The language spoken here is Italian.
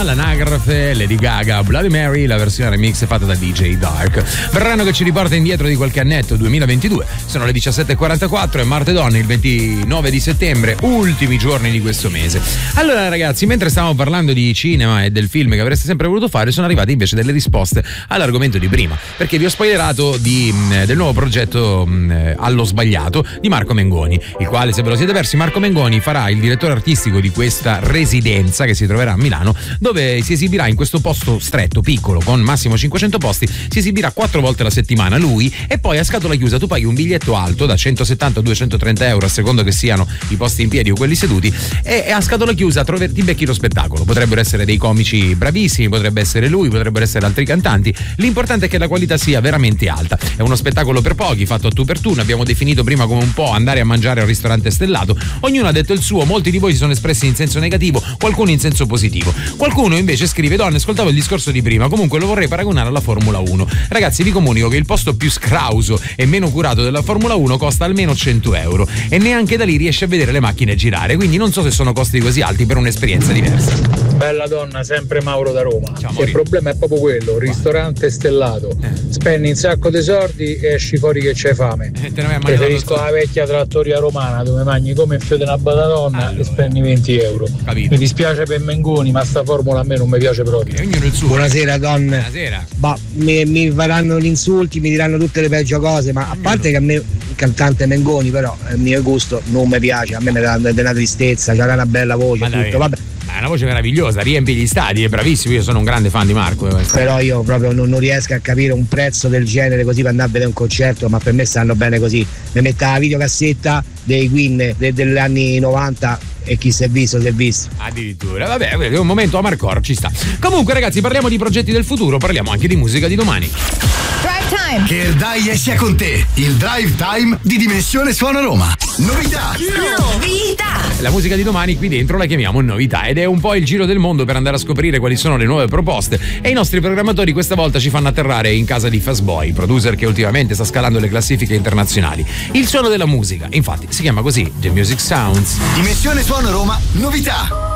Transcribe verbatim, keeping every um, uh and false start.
L'anagrafe, Lady Gaga, Bloody Mary, la versione remix fatta da D J Dark. Brano che ci riporta indietro di qualche annetto, duemilaventidue. Sono le diciassette e quarantaquattro e Marte Donne, il ventinove di settembre, ultimi giorni di questo mese. Allora ragazzi, mentre stavamo parlando di cinema e del film che avreste sempre voluto fare, sono arrivate invece delle risposte all'argomento di prima, perché vi ho spoilerato di, mh, del nuovo progetto mh, Allo Sbagliato di Marco Mengoni, il quale, se ve lo siete persi, Marco Mengoni farà il direttore artistico di questa residenza che si troverà a Milano, dove si esibirà in questo posto stretto, piccolo, con massimo cinquecento posti. Si esibirà quattro volte alla settimana lui, e poi a scatola chiusa tu paghi un biglietto alto da centosettanta a duecentotrenta euro a secondo che siano i posti in piedi o quelli seduti, e, e a scatola chiusa trovi, ti becchi lo spettacolo. Potrebbero essere dei comici bravissimi, potrebbe essere lui, potrebbero essere altri cantanti. L'importante è che la qualità sia veramente alta. È uno spettacolo per pochi, fatto a tu per tu. Ne abbiamo definito prima come un po' andare a mangiare al ristorante stellato. Ognuno ha detto il suo, molti di voi si sono espressi in senso negativo, qualcuno in senso positivo. Qualcuno invece scrive: Donne, ascoltavo il discorso di prima, comunque lo vorrei paragonare alla Formula uno. Ragazzi, vi comunico che il posto più scrauso e meno curato della Formula uno costa almeno cento euro, e neanche da lì riesce a vedere le macchine girare, quindi non so se sono costi così alti per un'esperienza diversa. Bella donna, sempre Mauro da Roma. Ciao, il problema è proprio quello: ristorante stellato, eh. spendi un sacco di soldi e esci fuori che c'hai fame. Eh, te ne vai a Preferisco la vecchia trattoria romana dove mangi come il fio di una badadonna, allora, e spendi venti euro. Capito. Mi dispiace per Mengoni, ma sta formula a me non mi piace proprio. Okay, ognuno il suo. Buonasera donne. Buonasera. Bah, mi, mi faranno gli insulti, mi diranno tutte le peggio cose, ma a parte che a me il cantante Mengoni, però il mio gusto non mi piace, a me mi dà della tristezza, c'ha una bella voce, ma tutto, vabbè. Ha una voce meravigliosa, riempie gli stadi, è bravissimo, io sono un grande fan di Marco. Però io proprio non, non riesco a capire un prezzo del genere così per andare a vedere un concerto, ma per me stanno bene così. Mi metta la videocassetta dei Queen de, degli anni novanta e chi si è visto si è visto. Addirittura, vabbè, è un momento Amarcord, ci sta. Comunque ragazzi, parliamo di progetti del futuro, parliamo anche di musica di domani. Drive Time. Che il Dai sia con te, il Drive Time di Dimensione Suona Roma. Novità. Novità. La musica di domani qui dentro la chiamiamo novità, ed è un po' il giro del mondo per andare a scoprire quali sono le nuove proposte, e i nostri programmatori questa volta ci fanno atterrare in casa di Fastboy, producer che ultimamente sta scalando le classifiche internazionali. Il suono della musica, infatti, si chiama così, The Music Sounds. Dimensione Suona Roma, novità.